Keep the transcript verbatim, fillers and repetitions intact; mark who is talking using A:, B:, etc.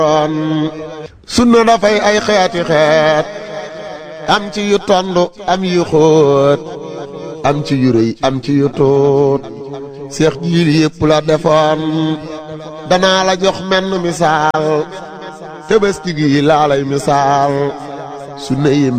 A: sunna dafay ay xeeti xeet am ci yu tondu am yu xóot am ci yu rëy am ci yu tuut seex jiil yépp la defoon danaa la jox menn misaal Tabaski gi laa lay misaal sunna yi